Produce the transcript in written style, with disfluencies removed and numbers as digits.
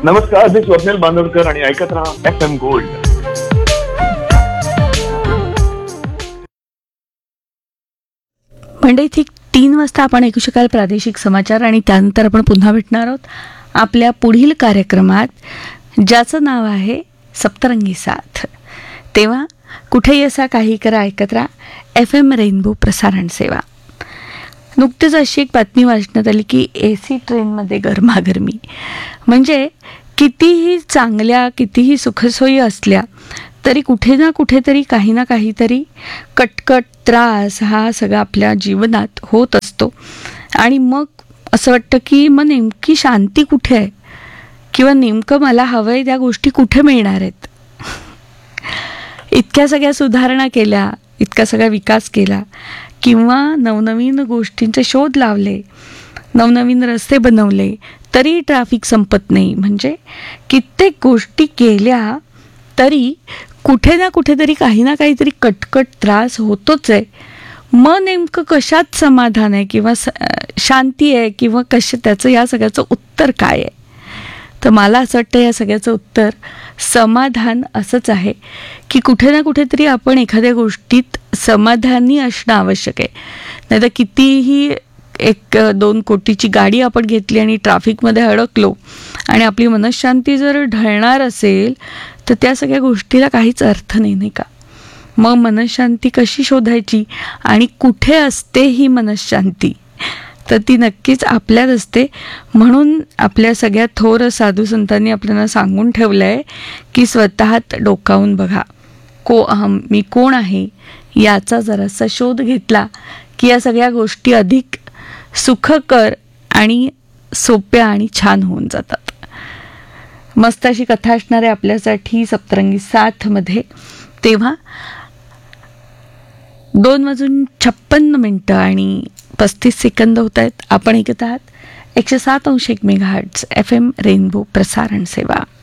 नमस्कार, मी स्वप्नील बांदोडकर आणि ऐकत राहा FM गोल्ड. मंडळी, ठीक 3 वाजता आपण ऐकू शकाल प्रादेशिक समाचार आणि त्यानंतर आपण पुन्हा भेटणार आहोत आपल्या पुढील कार्यक्रमात, ज्याचं नाव आहे सप्तरंगी साथ. तेव्हा कुठेही असा काही करा, ऐकत राहा FM रेनबो प्रसारण सेवा. नुकतीच अशी एक बातमी वाचण्यात आली की AC ट्रेनमध्ये गरमागरमी. म्हणजे कितीही चांगल्या, कितीही सुखसोयी असल्या तरी कुठे ना कुठेतरी काही ना काहीतरी कटकट, त्रास हा सगळा आपल्या जीवनात होत असतो. आणि मग असं वाटतं की मग नेमकी शांती कुठे आहे, किंवा नेमकं मला हवं आहे त्या गोष्टी कुठे मिळणार आहेत. इतक्या सगळ्या सुधारणा केल्या, इतका सगळा विकास केला, किंवा नवनवीन गोष्टींचे शोध लावले, नवनवीन रस्ते बनवले, तरी ट्रॅफिक संपत नाही. म्हणजे कित्येक गोष्टी केल्या तरी कुठे ना कुठेतरी काही ना काहीतरी कटकट, त्रास होतोच आहे. मग नेमकं कशात समाधान आहे, किंवा शांती आहे, किंवा त्याचं या सगळ्याचं उत्तर काय आहे? तर मला असं वाटतं या सगळ्याचं उत्तर समाधान असंच आहे की कुठे ना कुठेतरी आपण एखाद्या गोष्टीत समाधानी असणं आवश्यक आहे. नाहीतर कितीही 1-2 कोटीची गाडी आपण घेतली आणि ट्रॅफिकमध्ये अडकलो आणि आपली मनःशांती जर ढळणार असेल तर त्या सगळ्या गोष्टीला काहीच अर्थ नाही, नाही का? मग मनःशांती कशी शोधायची आणि कुठे असते ही मनःशांती? तर ती नक्कीच आपल्यात असते. म्हणून आपल्या सगळ्या थोर साधू संतांनी आपल्याला सांगून ठेवलं आहे की स्वतःत डोकावून बघा, को अहम, मी कोण आहे याचा जरासा शोध घेतला की या सगळ्या गोष्टी अधिक सुखकर आणि सोप्या आणि छान होऊन जातात. मस्त अशी कथा असणार आहे आपल्यासाठी सप्तरंगी साथमध्ये. तेव्हा 2:56 आणि 35 सेकंद होत आहेत. आपण ऐकत आहात 107.1 मेगाहर्ट्झ FM रेनबो प्रसारण सेवा.